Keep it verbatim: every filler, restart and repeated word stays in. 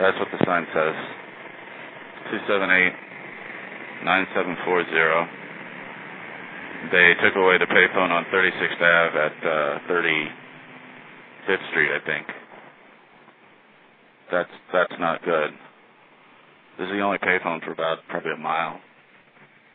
That's what the sign says. two seven eight, nine seven four zero. They took away the payphone on thirty-sixth Avenue at uh, thirty-fifth Street, I think. That's that's not good. This is the only payphone for about probably a mile.